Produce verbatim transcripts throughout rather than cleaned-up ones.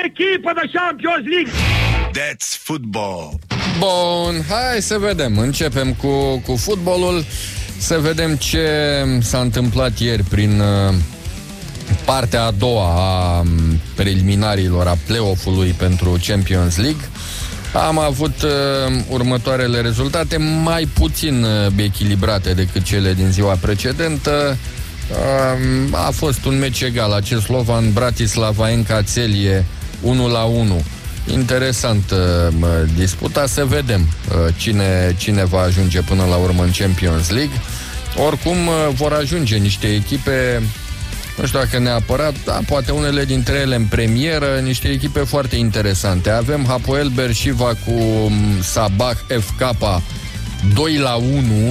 echipă de Champions League. That's football. Bun, hai să vedem. Începem cu, cu fotbalul. Să vedem ce s-a întâmplat ieri prin uh, partea a doua a preliminarilor, a play-off-ului pentru Champions League. Am avut uh, următoarele rezultate, mai puțin uh, echilibrate decât cele din ziua precedentă. Uh, a fost un meci egal, acest Slovan Bratislava Encațelie unu la unu. Interesant uh, disputa, să vedem uh, cine, cine va ajunge până la urmă în Champions League. Oricum uh, vor ajunge niște echipe, nu știu dacă neapărat, da, poate unele dintre ele în premieră, niște echipe foarte interesante. Avem Hapoel Beersheva cu Sabah F K doi la unu.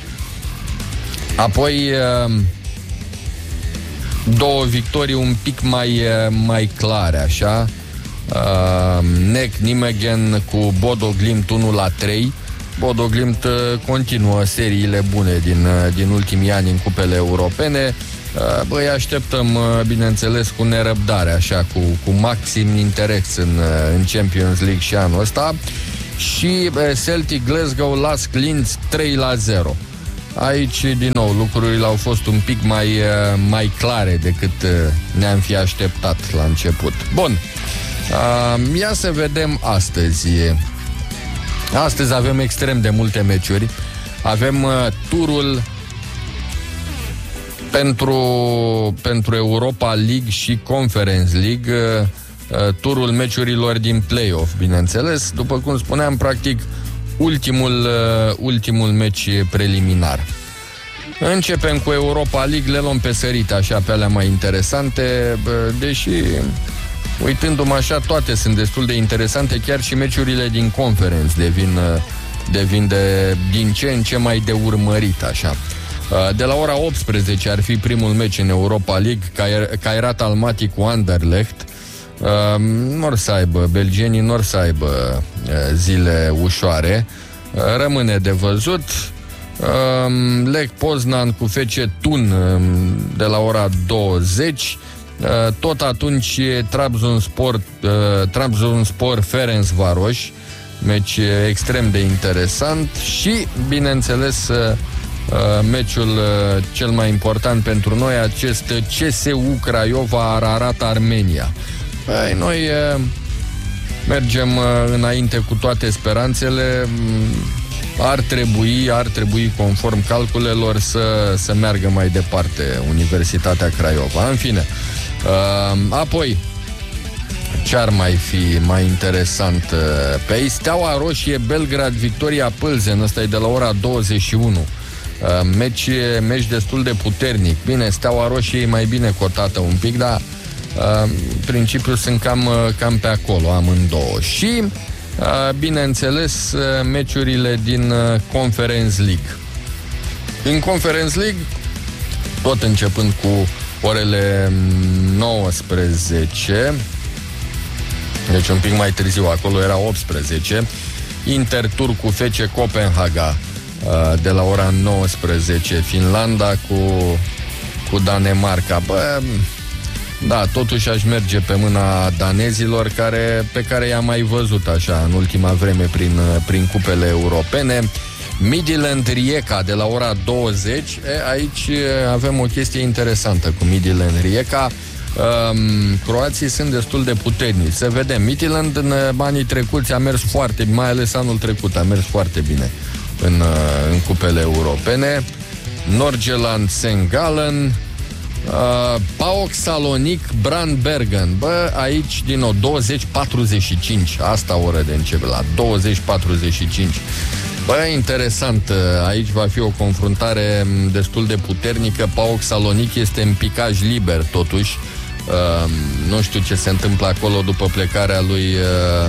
Apoi uh, două victorii un pic mai, uh, mai clare, așa. Uh, N E C Nijmegen cu Bodo Glimt unu la trei. Bodo Glimt uh, continuă seriile bune din, uh, din ultimii ani în cupele europene. uh, Băi, așteptăm, uh, bineînțeles, cu nerăbdare, așa, cu, cu maxim interes în, uh, în Champions League și anul ăsta. Și uh, Celtic Glasgow Lask Linz trei la zero. Aici, din nou, lucrurile au fost un pic mai, uh, mai clare decât uh, ne-am fi așteptat la început. Bun. Uh, ia să vedem astăzi. Astăzi avem extrem de multe meciuri. Avem uh, turul pentru, pentru Europa League și Conference League, uh, uh, turul meciurilor din play-off, bineînțeles. După cum spuneam, practic ultimul, uh, ultimul meci preliminar. Începem cu Europa League, le luăm pe sărit, așa, pe alea mai interesante, uh, deși uitându-mă așa, toate sunt destul de interesante, chiar și meciurile din Conference devin, devin de, din ce în ce mai de urmărit, așa. De la ora optsprezece ar fi primul meci în Europa League, Kairat Almaty cu Anderlecht. Nu or să aibă, belgienii nu or să aibă zile ușoare. Rămâne de văzut. Lech Poznan cu F C Thun de la ora douăzeci. Tot atunci Trabzonspor, Trabzonspor Ferencvaros, meci extrem de interesant. Și, bineînțeles, meciul cel mai important pentru noi, acest C S U Craiova Ararat Armenia. Păi, noi mergem înainte cu toate speranțele. Ar trebui, ar trebui conform calculelor să, să meargă mai departe Universitatea Craiova. În fine, uh, apoi ce ar mai fi mai interesant uh, pe aici? Steaua Roșie Belgrad Victoria Pilsen, ăsta e de la ora douăzeci și unu. uh, meci, meci destul de puternic. Bine, Steaua Roșie e mai bine cotată un pic, dar uh, în principiu sunt cam, cam pe acolo amândouă. Și Uh, bineînțeles, uh, meciurile din uh, Conference League. Din Conference League, tot începând cu orele nouăsprezece, deci un pic mai târziu, acolo era optsprezece, Inter Turcu F C Copenhaga uh, de la ora nouăsprezece, Finlanda cu, cu Danemarca. Bă, da, totuși aș merge pe mâna danezilor, care, pe care i-am mai văzut așa în ultima vreme prin, prin cupele europene. Midtjylland Rijeka de la ora douăzeci. E, aici avem o chestie interesantă cu Midtjylland Rijeka. Um, croații sunt destul de puternici. Să vedem, Midtjylland în anii trecuți a mers foarte, mai ales anul trecut a mers foarte bine în, în cupele europene. Norgeland Saint Gallen, Uh, PAOK Salonic Brandbergen. Bă, aici din nou douăzeci patruzeci și cinci. Asta oră de începe, la douăzeci patruzeci și cinci. Bă, interesant. Aici va fi o confruntare destul de puternică. PAOK Salonic este în picaj liber, totuși. uh, Nu știu ce se întâmplă acolo după plecarea lui uh,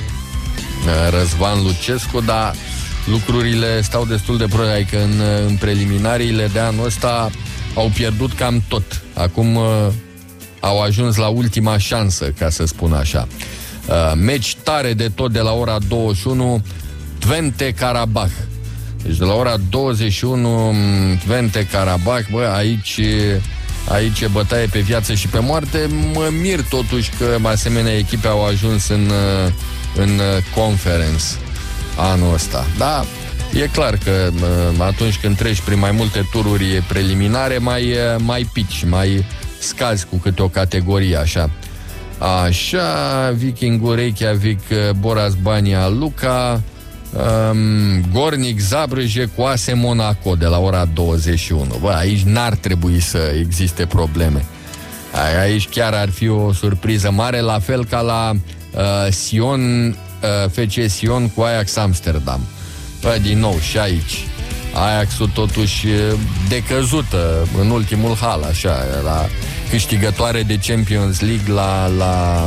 Răzvan Lucescu, dar lucrurile stau destul de prost. Adică în, în preliminariile de anul ăsta au pierdut cam tot. Acum uh, au ajuns la ultima șansă, ca să spun așa. Uh, meci tare de tot de la ora douăzeci și unu, Twente Karabakh. Deci de la ora douăzeci și unu, Twente Karabakh, bă, aici Aici e bătaie pe viață și pe moarte. Mă mir totuși că asemenea echipe au ajuns în, în Conference anul ăsta. Da, e clar că atunci când treci prin mai multe tururi preliminare, mai, mai pici, mai scazi cu câte o categorie, așa. Așa, Vikingul Reykjavik, Boras Bania Luka, um, Gornik Zabrâje cu A S Monaco de la ora douăzeci și unu. Bă, aici n-ar trebui să existe probleme. Aici chiar ar fi o surpriză mare, la fel ca la uh, Sion, uh, F C Sion cu Ajax Amsterdam. Bă, din nou, și aici Ajax-ul totuși decăzută în ultimul hal, așa, la câștigătoare de Champions League la la,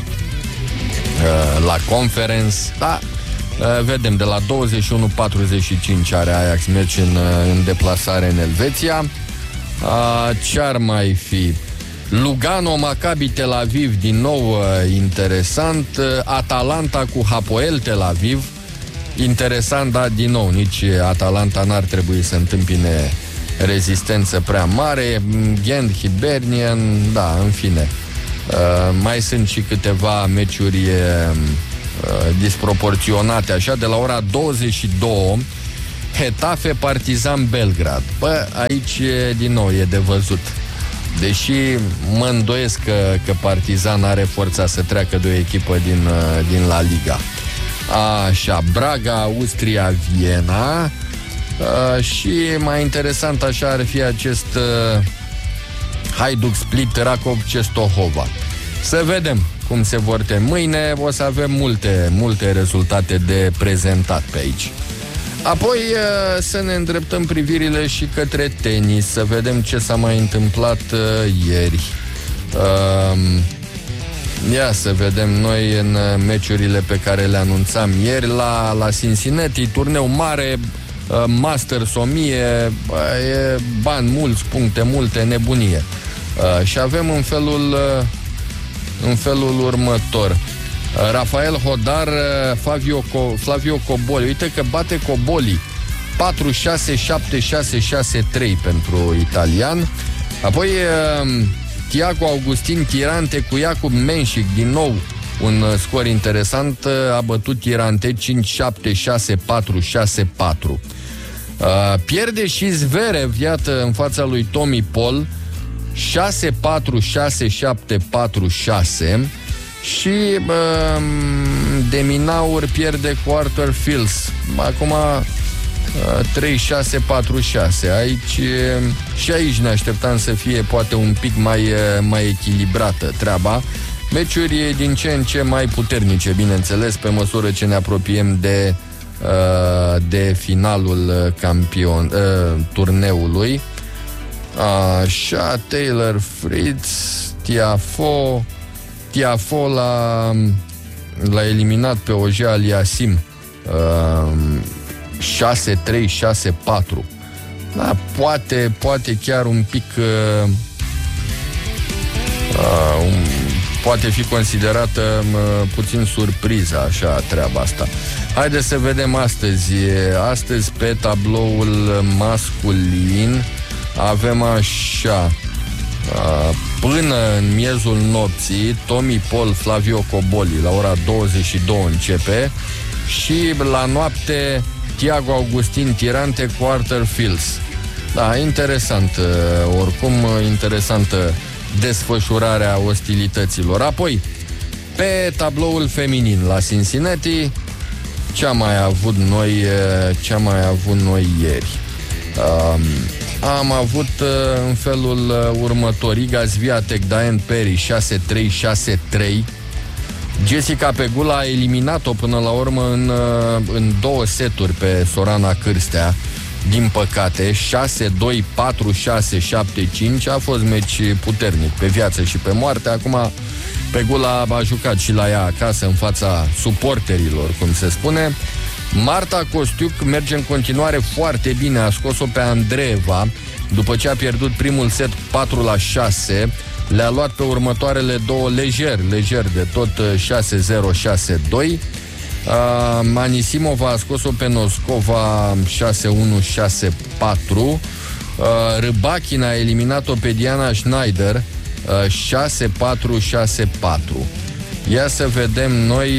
la Conference. Da, vedem, de la douăzeci și unu patruzeci și cinci are Ajax meci în, în deplasare în Elveția. Ce-ar mai fi? Lugano, Maccabi Tel Aviv, din nou interesant. Atalanta cu Hapoel Tel Aviv. Interesant, dar din nou, nici Atalanta n-ar trebui să întâmpine rezistență prea mare. Gent, Hibernian, da, în fine. Uh, mai sunt și câteva meciuri uh, disproporționate, așa, de la ora douăzeci și două, Getafe Partizan Belgrad. Bă, aici, din nou, e de văzut. Deși mă îndoiesc că, că Partizan are forța să treacă de o echipă din, uh, din La Liga. Așa, Braga, Austria, Viena. uh, Și mai interesant așa ar fi acest uh, Hajduk Split, Rakov Czestohova. Să vedem cum se vor te. Mâine o să avem multe, multe rezultate de prezentat pe aici. Apoi uh, să ne îndreptăm privirile și către tenis, să vedem ce s-a mai întâmplat uh, ieri. uh, Ia să vedem noi în meciurile pe care le anunțam ieri la, la Cincinnati, turneu mare, Masters o mie, e bani mulți, puncte multe, nebunie. Și avem în felul, în felul următor. Rafael Hodar, Flavio, Flavio Coboli. Uite că bate Coboli patru șase șapte șase șase trei pentru italian. Apoi Tiago Augustin Tirante cu Jakub Menšik, din nou un scor interesant, a bătut Tirante cinci șapte șase patru șase patru. Uh, pierde și Zverev, iată, în fața lui Tommy Paul, șase patru șase șapte patru șase. Și uh, de Minaur pierde cu Arthur Fils, acum trei șase patru șase. Aici, și aici ne așteptam să fie poate un pic mai, mai echilibrată treaba. Meciuri din ce în ce mai puternice, bineînțeles, pe măsură ce ne apropiem de, de finalul campion, turneului. Așa, Taylor Fritz, Tiafoe Tiafoe l-a, l-a eliminat pe Oje Aliasim șase trei șase patru. Da, poate, poate chiar un pic uh, uh, un, poate fi considerată uh, puțin surpriză, așa, treaba asta. Haideți să vedem astăzi. Astăzi pe tabloul masculin avem așa, uh, până în miezul nopții, Tommy Paul, Flavio Coboli, la ora douăzeci și două începe, și la noapte Tiago Augustin Tirante cu Arthur Fils. Da, interesant, oricum interesantă desfășurarea ostilităților. Apoi, pe tabloul feminin la Cincinnati, ce-am mai avut noi, ce-am mai avut noi ieri? Um, am avut în felul următor: Iga Swiatek, Diane Perry șase trei șase trei. Jessica Pegula a eliminat-o până la urmă în, în două seturi pe Sorana Cârstea, din păcate. Șase doi patru șase șapte cinci. A fost meci puternic, pe viață și pe moarte. Acum Pegula a jucat și la ea acasă, în fața suporterilor, cum se spune. Marta Kostiuk merge în continuare foarte bine. A scos-o pe Andreeva după ce a pierdut primul set patru la șase. Le-a luat pe următoarele două lejer, lejer de tot, șase zero șase doi. uh, Anisimova a scos-o pe Noskova șase unu șase patru. Rybakina a eliminat-o pe Diana Schneider șase patru șase patru. Ia să vedem noi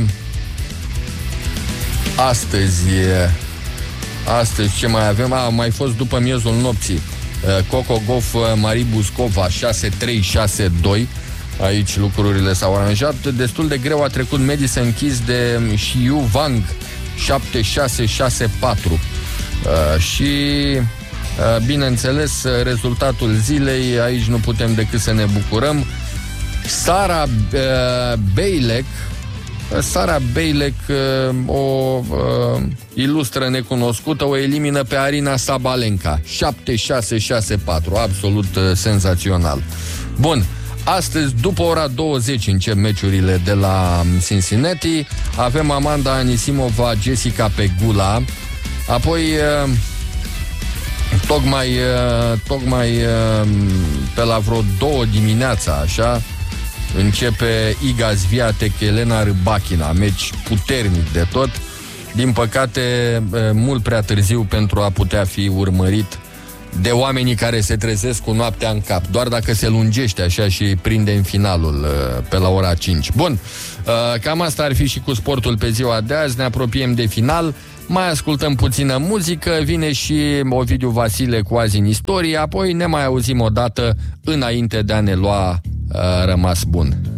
astăzi astăzi ce mai avem. A, mai fost după miezul nopții Coco Gauff, Marie Buscova șase trei șase doi. Aici lucrurile s-au aranjat destul de greu. A trecut Madison Keys de Xiu Wang șapte șase șase patru. uh, Și uh, bineînțeles, rezultatul zilei, aici nu putem decât să ne bucurăm. Sara uh, Bejlek Sara Bejlek, uh, o uh, ilustră necunoscută, o elimină pe Arina Sabalenka șapte șase șase patru. Absolut uh, senzațional. Bun, astăzi, după ora douăzeci, încep meciurile de la Cincinnati. Avem Amanda Anisimova, Jessica Pegula. Apoi, uh, tocmai, uh, tocmai uh, pe la vreo două dimineața, așa, începe Iga Swiatek, Elena Rybakina, meci puternic de tot. Din păcate, mult prea târziu pentru a putea fi urmărit de oamenii care se trezesc cu noaptea în cap, doar dacă se lungește așa și prinde în finalul pe la ora cinci. Bun, cam asta ar fi și cu sportul pe ziua de azi. Ne apropiem de final, mai ascultăm puțină muzică, vine și Ovidiu Vasile cu Azi în istorie, apoi ne mai auzim o dată înainte de a ne lua uh, rămas bun.